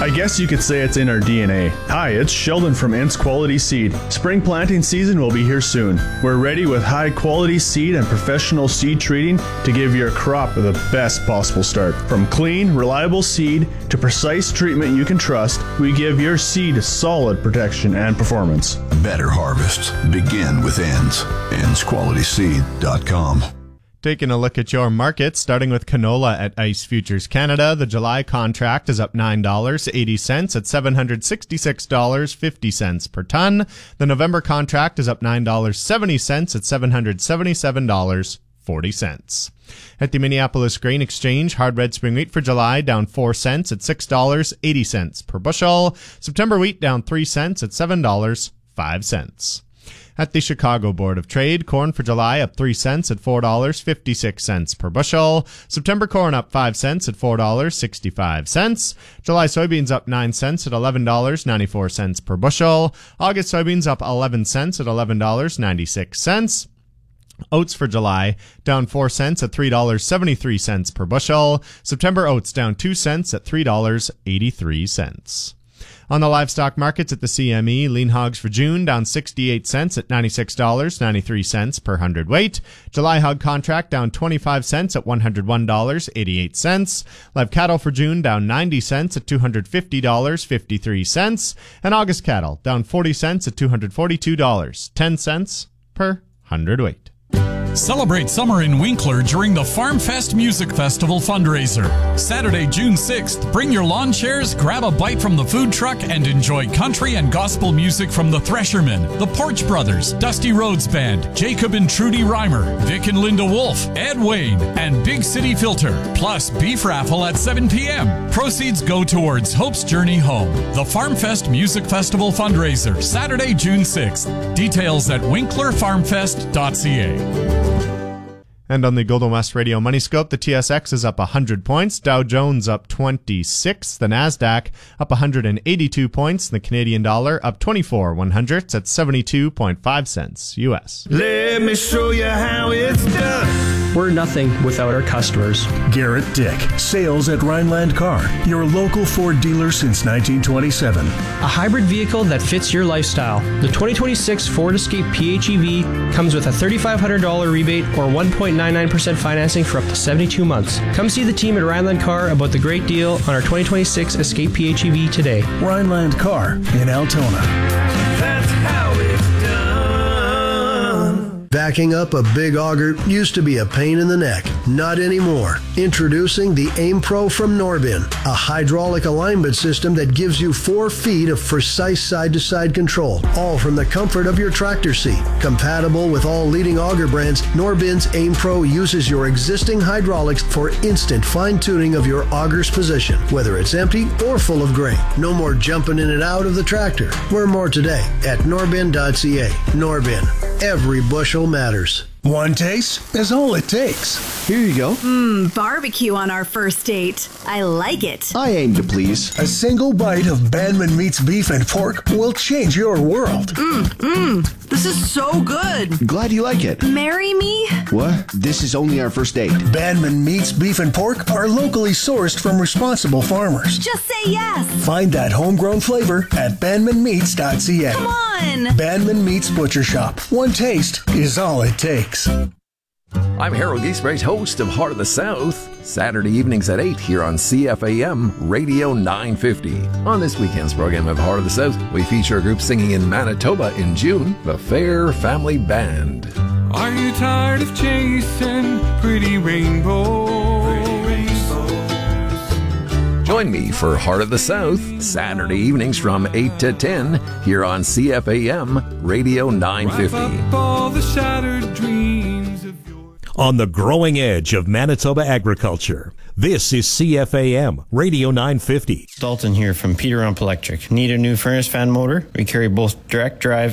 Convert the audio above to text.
I guess you could say it's in our DNA. Hi, it's Sheldon from Ince Quality Seed. Spring planting season will be here soon. We're ready with high quality seed and professional seed treating to give your crop the best possible start. From clean, reliable seed to precise treatment you can trust, we give your seed solid protection and performance. Better harvests begin with Ince. InceQualitySeed.com. Taking a look at your market, starting with canola at Ice Futures Canada. The July contract is up $9.80 at $766.50 per ton. The November contract is up $9.70 at $777.40. At the Minneapolis Grain Exchange, hard red spring wheat for July down 4 cents at $6.80 per bushel. September wheat down 3 cents at $7.05. At the Chicago Board of Trade, corn for July up 3 cents at $4.56 per bushel. September corn up 5 cents at $4.65. July soybeans up 9 cents at $11.94 per bushel. August soybeans up 11 cents at $11.96. Oats for July down 4 cents at $3.73 per bushel. September oats down 2 cents at $3.83. On the livestock markets at the CME, lean hogs for June down 68 cents at $96.93 per hundredweight. July hog contract down 25 cents at $101.88. Live cattle for June down 90 cents at $250.53. And August cattle down 40 cents at $242.10 per hundredweight. Celebrate summer in Winkler during the Farm Fest Music Festival fundraiser. Saturday, June 6th, bring your lawn chairs, grab a bite from the food truck, and enjoy country and gospel music from the Threshermen, the Porch Brothers, Dusty Rhodes Band, Jacob and Trudy Reimer, Vic and Linda Wolf, Ed Wayne, and Big City Filter, plus beef raffle at 7 p.m. Proceeds go towards Hope's Journey Home. The Farm Fest Music Festival fundraiser, Saturday, June 6th. Details at winklerfarmfest.ca. And on the Golden West Radio Money Scope, the TSX is up 100 points, Dow Jones up 26, the NASDAQ up 182 points, the Canadian dollar up 24 100ths at 72.5 cents U.S. Let me show you how it's done. We're nothing without our customers. Garrett Dick, sales at Rhineland Car, your local Ford dealer since 1927. A hybrid vehicle that fits your lifestyle. The 2026 Ford Escape PHEV comes with a $3,500 rebate or 1.99% financing for up to 72 months. Come see the team at Rhineland Car about the great deal on our 2026 Escape PHEV today. Rhineland Car in Altona. That's how it's done. Backing up a big auger used to be a pain in the neck. Not anymore. Introducing the Aim Pro from Norbin, a hydraulic alignment system that gives you 4 feet of precise side-to-side control, all from the comfort of your tractor seat. Compatible with all leading auger brands, Norbin's Aim Pro uses your existing hydraulics for instant fine-tuning of your auger's position, whether it's empty or full of grain. No more jumping in and out of the tractor. Learn more today at norbin.ca. Norbin. Every bushel matters. One taste is all it takes. Here you go. Barbecue on our first date. I like it. I aim to please. A single bite of Bandman Meats beef and pork will change your world. This is so good. Glad you like it. Marry me? What? This is only our first date. Bandman Meats beef and pork are locally sourced from responsible farmers. Just say yes. Find that homegrown flavor at bandmanmeats.ca. Come on. Bandman Meats Butcher Shop. One taste is all it takes. I'm Harold Giesbrecht, host of Heart of the South. Saturday evenings at 8 here on CFAM Radio 950. On this weekend's program of Heart of the South, we feature a group singing in Manitoba in June, the Fair Family Band. Are you tired of chasing pretty rainbows? Join me for Heart of the South, Saturday evenings from 8 to 10 here on CFAM Radio 950. Wrap up all the shattered dreams of yours. On the growing edge of Manitoba agriculture, this is CFAM Radio 950. Dalton here from Peter Rump Electric. Need a new furnace fan motor? We carry both direct drive